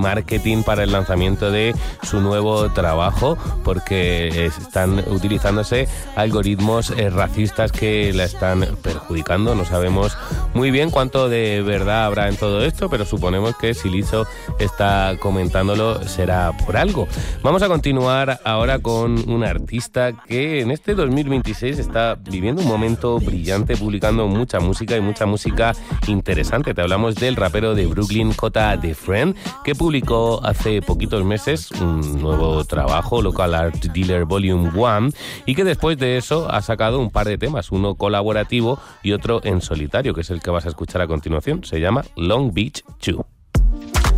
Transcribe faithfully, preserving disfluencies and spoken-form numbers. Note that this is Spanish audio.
marketing para el lanzamiento de su nuevo trabajo, porque están utilizándose algoritmos eh, racistas que la están perjudicando. No sabemos muy bien cuánto de verdad habrá en todo esto, pero suponemos que si Lizzo está comentándolo será por algo. Vamos a continuar ahora con un artista que en este dos mil veintiséis está viviendo un momento brillante, publicando mucha música y mucha música interesante. Te hablamos del rapero de Brooklyn, Kota The Friend, que publicó hace poquitos meses un nuevo trabajo, Local Art Dealer Volume uno, y que después de eso ha sacado un par de temas, uno colaborativo y otro en solitario, que es el que vas a escuchar a continuación. Se llama Long Beach dos.